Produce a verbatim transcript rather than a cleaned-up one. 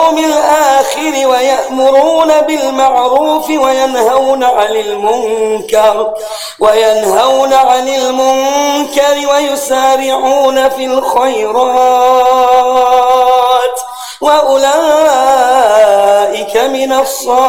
واليوم الآخر ويأمرون بالمعروف وينهون عن المنكر وينهون عن المنكر ويسارعون في الخيرات وأولئك من الصالحين.